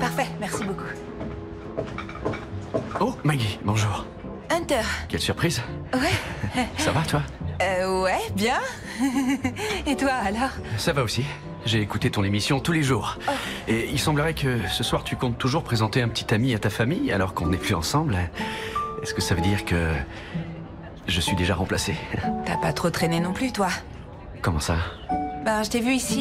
Parfait, merci beaucoup. Oh, Maggie, bonjour. Hunter. Quelle surprise. Ouais. Ça va, toi? Ouais, bien. Et toi, alors? Ça va aussi. J'ai écouté ton émission tous les jours. Oh. Et il semblerait que ce soir, tu comptes toujours présenter un petit ami à ta famille alors qu'on n'est plus ensemble. Est-ce que ça veut dire que je suis déjà remplacé? T'as pas trop traîné non plus, toi? Comment ça? Ben, je t'ai vu ici.